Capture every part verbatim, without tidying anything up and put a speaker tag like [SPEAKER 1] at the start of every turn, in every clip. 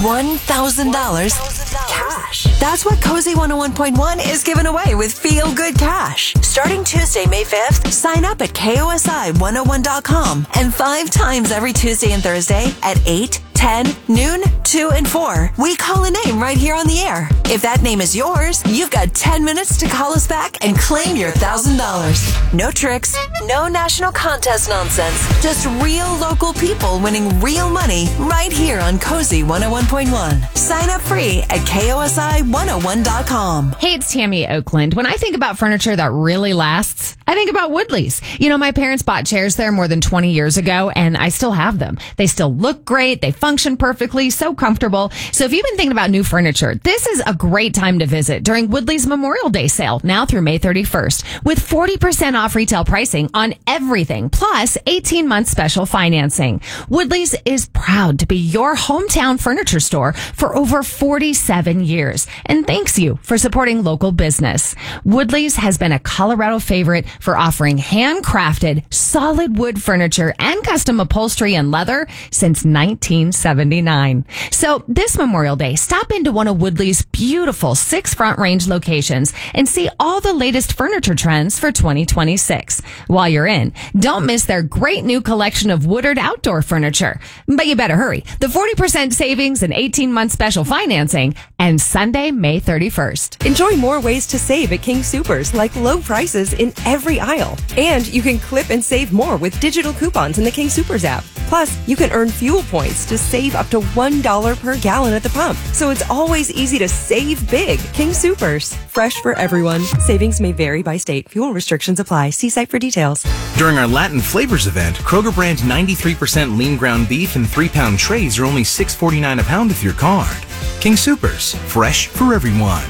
[SPEAKER 1] one thousand dollars cash. That's what Cozy one oh one point one is giving away with Feel Good Cash. Starting Tuesday, May fifth, sign up at K O S I one oh one dot com and five times every Tuesday and Thursday at eight, ten, noon, two, and four, we call a name right here on the air. If that name is yours, you've got ten minutes to call us back and claim your one thousand dollars. No tricks, no national contest nonsense. Just real local people winning real money right here on Cozy one oh one point one. Sign up free at K O S I one oh one dot com.
[SPEAKER 2] Hey, it's Tammy Oakland. When I think about furniture that really lasts, I think about Woodley's. You know, my parents bought chairs there more than twenty years ago, and I still have them. They still look great. They function perfectly, so comfortable. So if you've been thinking about new furniture, this is a great time to visit during Woodley's Memorial Day sale, now through May thirty-first, with forty percent off retail pricing on everything, plus eighteen month special financing. Woodley's is proud to be your hometown furniture store for over forty-seven years, and thanks you for supporting local business. Woodley's has been a Colorado favorite for offering handcrafted, solid wood furniture and custom upholstery and leather since nineteen seventy-nine. So this Memorial Day, stop into one of Woodley's beautiful six Front Range locations and see all the latest furniture trends for twenty twenty-six. While you're in, don't miss their great new collection of Woodard outdoor furniture. But you better hurry. The forty percent savings and eighteen month special financing and Sunday, May thirty-first.
[SPEAKER 3] Enjoy more ways to save at King Soopers, like low prices in every aisle. And you can clip and save more with digital coupons in the King Soopers app. Plus, you can earn fuel points to save up to one dollar per gallon at the pump. So it's always easy to save big. King Soopers. Fresh for everyone. Savings may vary by state. Fuel restrictions apply. See site for details.
[SPEAKER 4] During our Latin Flavors event, Kroger brand ninety-three percent lean ground beef and three pound trays are only six forty-nine a pound with your card. King Soopers. Fresh for everyone.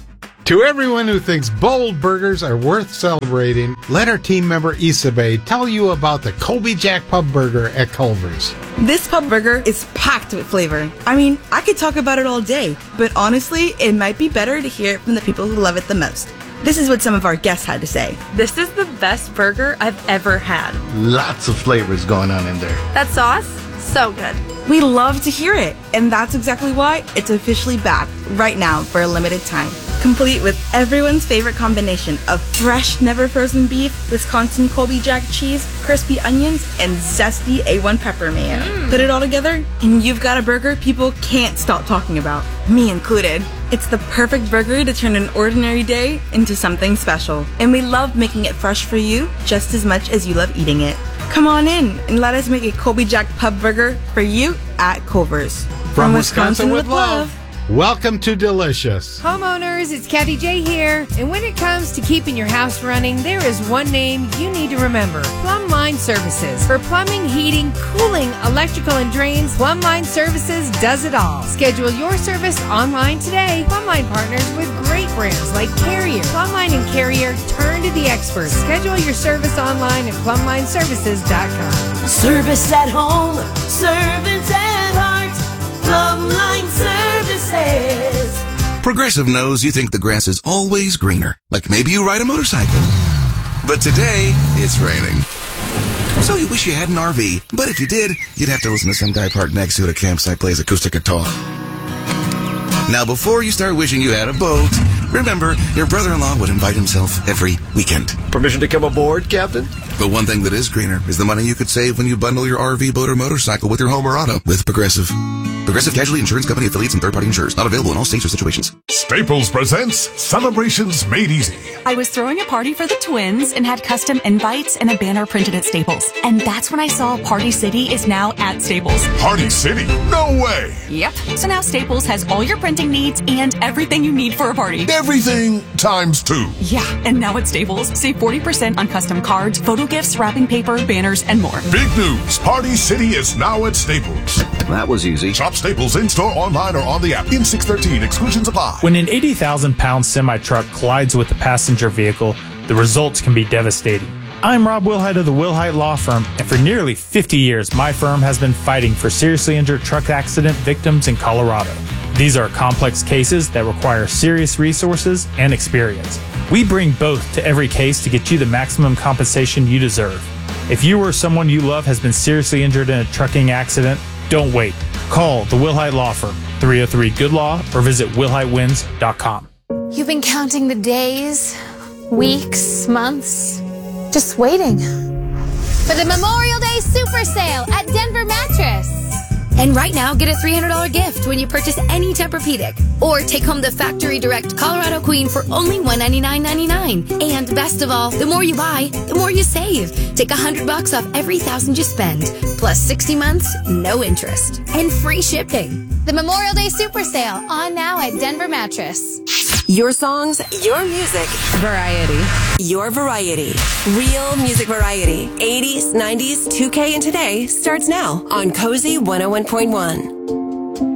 [SPEAKER 5] To everyone who thinks bold burgers are worth celebrating, let our team member Isabel tell you about the Colby Jack Pub Burger at Culver's.
[SPEAKER 6] This pub burger is packed with flavor. I mean, I could talk about it all day, but honestly, it might be better to hear it from the people who love it the most. This is what some of our guests had to say.
[SPEAKER 7] This is the best burger I've ever had.
[SPEAKER 8] Lots of flavors going on in there.
[SPEAKER 7] That sauce, so good.
[SPEAKER 6] We love to hear it, and that's exactly why it's officially back right now for a limited time. Complete with everyone's favorite combination of fresh, never frozen beef, Wisconsin Colby Jack cheese, crispy onions, and zesty A one pepper mayo. Mm. Put it all together, and you've got a burger people can't stop talking about, me included. It's the perfect burger to turn an ordinary day into something special. And we love making it fresh for you just as much as you love eating it. Come on in and let us make a Colby Jack Pub Burger for you at Culver's.
[SPEAKER 5] From, From Wisconsin, Wisconsin with love. love. Welcome to Delicious.
[SPEAKER 9] Homeowners, it's Kathy J here. And when it comes to keeping your house running, there is one name you need to remember. Plumbline Services. For plumbing, heating, cooling, electrical, and drains, Plumbline Services does it all. Schedule your service online today. Plumbline partners with great brands like Carrier. Plumbline and Carrier turn to the experts. Schedule your service online at plumbline services dot com.
[SPEAKER 10] Service at home, service at heart, Plumbline Services.
[SPEAKER 11] Progressive knows you think the grass is always greener, like maybe you ride a motorcycle. But today, it's raining. So you wish you had an R V, but if you did, you'd have to listen to some guy parked next to it at a campsite plays acoustic guitar. Now, before you start wishing you had a boat, remember, your brother-in-law would invite himself every weekend.
[SPEAKER 12] Permission to come aboard, Captain?
[SPEAKER 11] But one thing that is greener is the money you could save when you bundle your R V, boat, or motorcycle with your home or auto with Progressive. Progressive Casualty Insurance Company affiliates and third-party insurers. Not available in all states or situations.
[SPEAKER 13] Staples presents Celebrations Made Easy.
[SPEAKER 14] I was throwing a party for the twins and had custom invites and a banner printed at Staples. And that's when I saw Party City is now at Staples.
[SPEAKER 13] Party City? No way!
[SPEAKER 14] Yep. So now Staples has all your printing needs and everything you need for a party.
[SPEAKER 13] Everything times two.
[SPEAKER 14] Yeah. And now at Staples, save forty percent on custom cards, photo gifts, wrapping paper, banners, and more.
[SPEAKER 13] Big news. Party City is now at Staples.
[SPEAKER 12] That was easy.
[SPEAKER 13] Shop Staples in-store, online, or on the app. In six thirteen, exclusions apply.
[SPEAKER 15] When an eighty thousand pound semi-truck collides with a passenger vehicle, the results can be devastating. I'm Rob Wilhite of the Wilhite Law Firm, and for nearly fifty years, my firm has been fighting for seriously injured truck accident victims in Colorado. These are complex cases that require serious resources and experience. We bring both to every case to get you the maximum compensation you deserve. If you or someone you love has been seriously injured in a trucking accident, don't wait. Call the Wilhite Law Firm, three oh three Good Law, or visit wilhite wins dot com.
[SPEAKER 16] You've been counting the days, weeks, months, just waiting for the Memorial Day Super Sale at Denver Mattress.
[SPEAKER 17] And right now, get a three hundred dollars gift when you purchase any Tempur-Pedic. Or take home the Factory Direct Colorado Queen for only one hundred ninety-nine ninety-nine. And best of all, the more you buy, the more you save. Take one hundred bucks off every thousand you spend. Plus sixty months, no interest. And free shipping.
[SPEAKER 16] The Memorial Day Super Sale, on now at Denver Mattress.
[SPEAKER 1] Your songs, your music. Variety. Your variety. Real music variety. eighties, nineties, two K, and today starts now on Cozy one oh one point one.